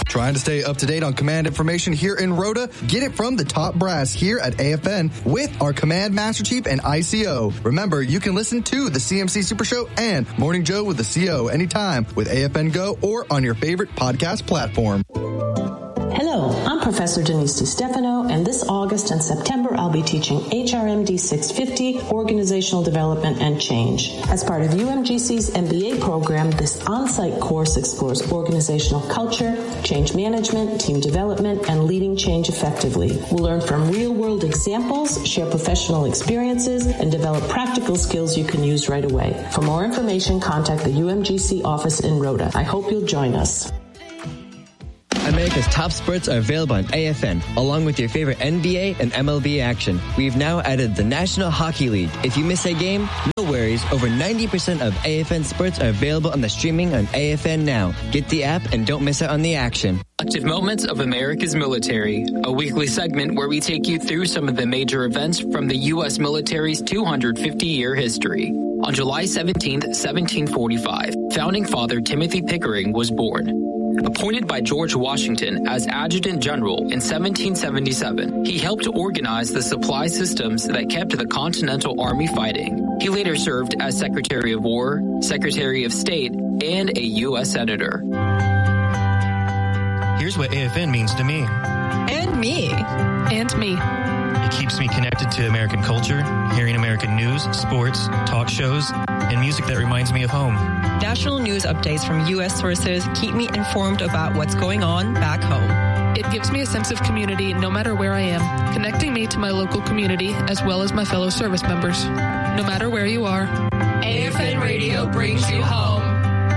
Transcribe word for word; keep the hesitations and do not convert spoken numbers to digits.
Trying to stay up to date on command information here in Rhoda? Get it from the top brass here at A F N with our Command Master Chief and I C O. Remember, you can listen to the C M C Super Show and Morning Joe with the C O anytime with A F N Go or on your favorite podcast platform. Hello, I'm Professor Denise DiStefano, and this August and September I'll be teaching H R M D six fifty, Organizational Development and Change. As part of U M G C's M B A program, this on-site course explores organizational culture, change management, team development, and leading change effectively. We'll learn from real-world examples, share professional experiences, and develop practical skills you can use right away. For more information, contact the U M G C office in Rhoda. I hope you'll join us. America's top sports are available on A F N, along with your favorite N B A and M L B action. We've now added the National Hockey League. If you miss a game, no worries. Over ninety percent of A F N sports are available on the streaming on A F N Now. Get the app and don't miss out on the action. Collective Moments of America's Military, a weekly segment where we take you through some of the major events from the U S military's two hundred fifty year history. On July seventeenth, seventeen forty-five, founding father Timothy Pickering was born. Appointed by George Washington as Adjutant General in seventeen seventy-seven, he helped organize the supply systems that kept the Continental Army fighting. He later served as Secretary of War, Secretary of State, and a U S Senator. Here's what A F N means to me. And me. And me. It keeps me connected to American culture, hearing American news, sports, talk shows, and music that reminds me of home. National news updates from U S sources keep me informed about what's going on back home. It gives me a sense of community no matter where I am, connecting me to my local community as well as my fellow service members. No matter where you are, A F N Radio brings you home.